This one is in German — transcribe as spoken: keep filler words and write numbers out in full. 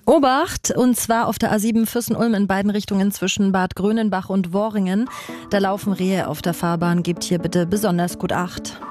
Obacht, und zwar auf der A sieben Füssen-Ulm in beiden Richtungen zwischen Bad Grönenbach und Worringen. Da laufen Rehe auf der Fahrbahn, gebt hier bitte besonders gut Acht.